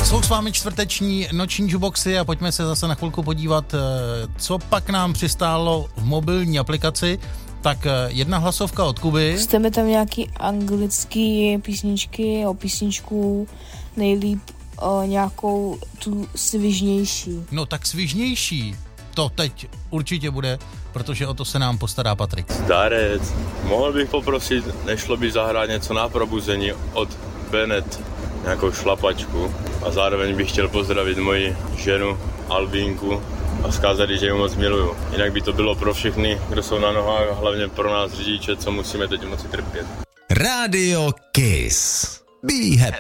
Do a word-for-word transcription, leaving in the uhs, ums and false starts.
Jsou s vámi čtvrteční noční jukeboxy a pojďme se zase na chvilku podívat, co pak nám přistálo v mobilní aplikaci. Tak jedna hlasovka od Kuby. Jste mi tam nějaký anglický písničky o písničku nejlíp o nějakou tu svižnější. No tak svižnější, to teď určitě bude, protože o to se nám postará Patrik. Zdarec, mohl bych poprosit, nešlo by zahrát něco na probuzení od Bennett, nějakou šlapačku, a zároveň bych chtěl pozdravit moji ženu Albínku a vzkázat, že ji moc miluju. Jinak by to bylo pro všechny, kdo jsou na nohách, a hlavně pro nás řidiče, co musíme teď v noci trpět. Radio Kiss. Be happy.